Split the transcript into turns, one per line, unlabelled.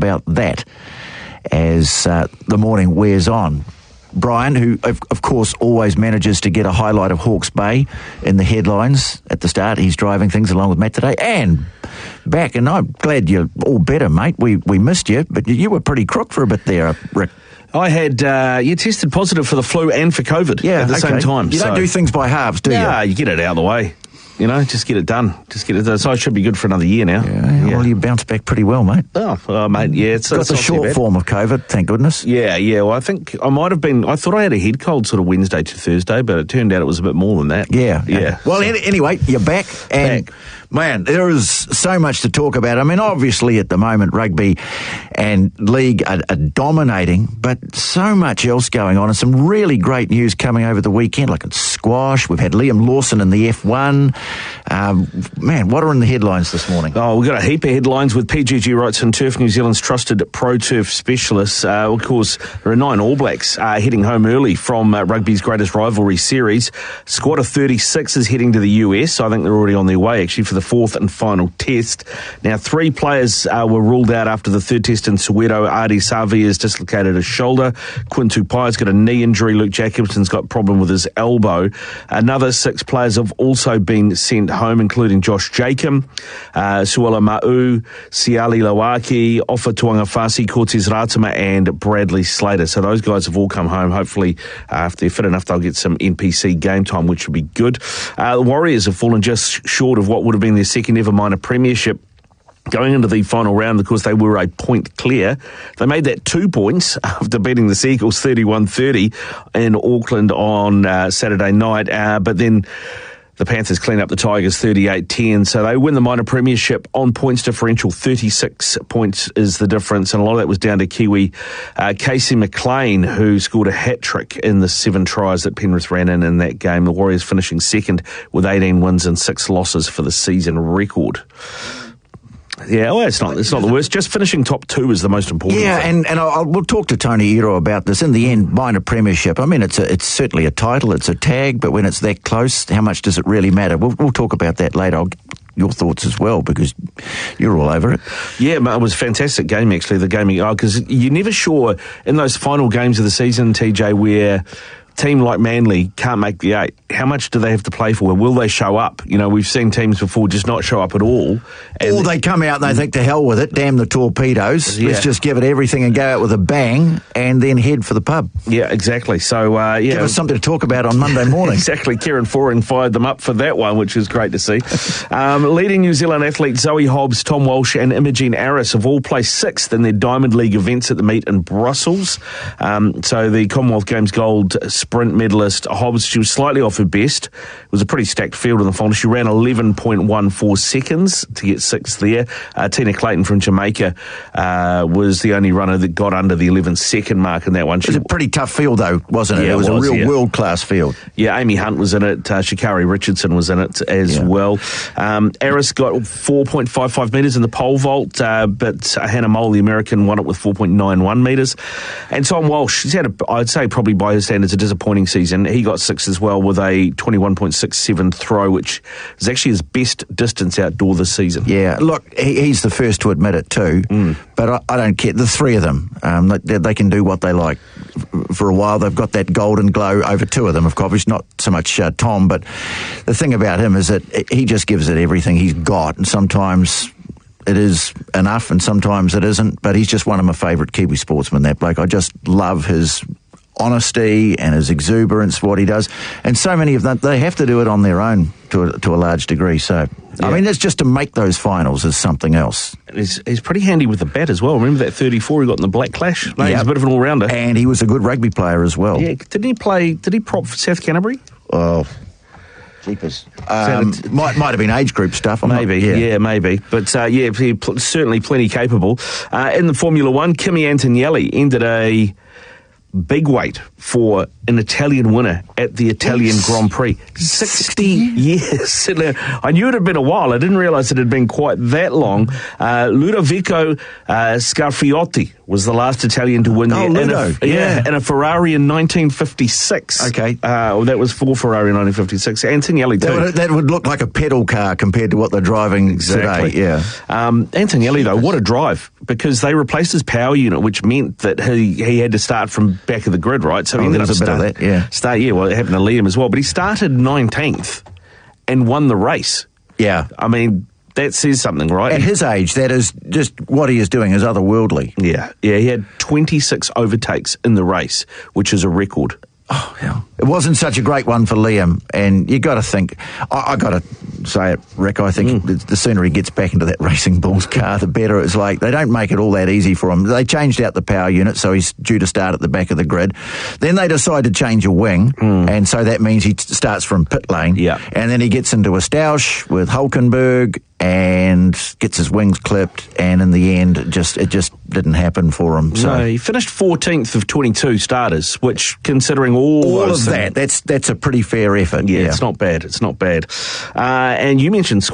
about that as the morning wears on. Brian, who of course always manages to get a highlight of Hawke's Bay in the headlines at the start. He's driving things along with Matt today and back, and I'm glad you're all better, mate. We missed you, but you were pretty crook for a bit there, Rick.
I had, you tested positive for the flu and for COVID at the same time.
You don't do things by halves, do you?
Yeah, you get it out of the way. You know, just get it done. Just get it done. So I should be good for another year now.
Yeah. Well, you bounced back pretty well, mate.
Oh, mate, yeah. It's
got the short form of COVID, thank goodness.
Yeah. Well, I think I might have been, I thought I had a head cold sort of Wednesday to Thursday, but it turned out it was a bit more than that.
Yeah. Well, anyway, you're back. And man, there is so much to talk about. I mean, obviously at the moment, rugby and league are dominating, but so much else going on and some really great news coming over the weekend, like in squash. We've had Liam Lawson in the F1. Man, what are in the headlines this morning?
Oh, we've got a heap of headlines with PGG Wrightson Turf, New Zealand's trusted pro turf specialist. Of course, there are 9 All Blacks heading home early from rugby's greatest rivalry series. Squad of 36 is heading to the US. So I think they're already on their way, actually, for the 4th and final test. Now, 3 players were ruled out after the 3rd test in Soweto. Ardie Savea has dislocated his shoulder. Quinn Tupai's got a knee injury. Luke Jacobson's got a problem with his elbow. Another 6 players have also been sent home, including Josh Jacob, Suala Ma'u, Siali Lawaki, Ofa Tuangafasi, Cortez Ratama, and Bradley Slater. So those guys have all come home. Hopefully, if they're fit enough, they'll get some NPC game time, which would be good. The Warriors have fallen just short of what would have been their second ever minor premiership. Going into the final round, of course, they were a point clear. They made that 2 points after beating the Seagulls 31-30 in Auckland on Saturday night. But then the Panthers clean up the Tigers 38-10. So they win the minor premiership on points differential. 36 points is the difference. And a lot of that was down to Kiwi Casey McLean, who scored a hat-trick in the 7 tries that Penrith ran in that game. The Warriors finishing second with 18 wins and 6 losses for the season record. Yeah, well, it's not the worst. Just finishing top 2 is the most important thing.
And we'll talk to Tony Iro about this. In the end, minor premiership, I mean, it's certainly a title, it's a tag, but when it's that close, how much does it really matter? We'll talk about that later. I'll get your thoughts as well, because you're all over it. Yeah,
it was a fantastic game, actually, the game, because you're never sure in those final games of the season, TJ, where team like Manly can't make the 8. How much do they have to play for? Will they show up? You know, we've seen teams before just not show up at all.
Or they come out and they think, to hell with it, damn the torpedoes. Yeah. Let's just give it everything and go out with a bang and then head for the pub.
Yeah, exactly. So,
give us something to talk about on Monday morning.
Exactly. Kieran Foran fired them up for that one, which is great to see. Leading New Zealand athletes Zoe Hobbs, Tom Walsh and Imogen Aris have all placed 6th in their Diamond League events at the meet in Brussels. So the Commonwealth Games gold sprint medalist Hobbs, she was slightly off her best. It was a pretty stacked field in the final. She ran 11.14 seconds to get 6th there. Tina Clayton from Jamaica was the only runner that got under the 11-second mark in that one.
It was a pretty tough field, though, wasn't it?
Yeah,
it was a real world-class field.
Yeah, Amy Hunt was in it. Shikari Richardson was in it as well. Aris got 4.55 metres in the pole vault, but Hannah Mole, the American, won it with 4.91 metres. And Tom Walsh, he's had, I'd say probably by his standards, a disappointing season. He got 6th as well with a 21.67 throw, which is actually his best distance outdoor this season.
Yeah, look, he's the first to admit it too, but I don't care. The 3 of them, they can do what they like. For a while, they've got that golden glow over 2 of them, of course, not so much Tom, but the thing about him is that he just gives it everything he's got, and sometimes it is enough and sometimes it isn't, but he's just one of my favourite Kiwi sportsmen, that bloke. I just love his honesty and his exuberance, what he does. And so many of them, they have to do it on their own to a large degree. So, yeah. I mean, it's just to make those finals is something else.
He's pretty handy with the bat as well. Remember that 34 he got in the Black Clash? No, he's a bit of an all-rounder.
And he was a good rugby player as well.
Yeah, did he prop for South Canterbury?
Oh, jeepers. Might have been age group stuff.
Maybe. But, certainly plenty capable. In the Formula One, Kimi Antonelli ended a big wait for an Italian winner at the Italian Grand Prix. 60 years. I knew it had been a while. I didn't realise it had been quite that long. Ludovico Scarfiotti was the last Italian to win there. In a Ferrari in 1956.
Okay.
That was for Ferrari in 1956. Antonelli too.
That would look like a pedal car compared to what they're driving today. Yeah.
Antonelli, though, what a drive, because they replaced his power unit, which meant that he had to start from back of the grid, right? So he ended up well, it happened to Liam as well, but he started 19th and won the race.
Yeah.
I mean, that says something, right?
At his age, that is just what he is doing is otherworldly.
Yeah, he had 26 overtakes in the race, which is a record.
Oh, yeah. It wasn't such a great one for Liam, and you got to think, I got to say it, Rick, I think the sooner he gets back into that Racing Bulls car, the better. It's like they don't make it all that easy for him. They changed out the power unit, so he's due to start at the back of the grid. Then they decide to change a wing, and so that means he starts from pit lane.
Yeah.
And then he gets into a stoush with Hulkenberg and gets his wings clipped, and in the end, it just didn't happen for him. So
no, he finished 14th of 22 starters, which, considering all
of that, that's a pretty fair effort.
Yeah, it's not bad. And you mentioned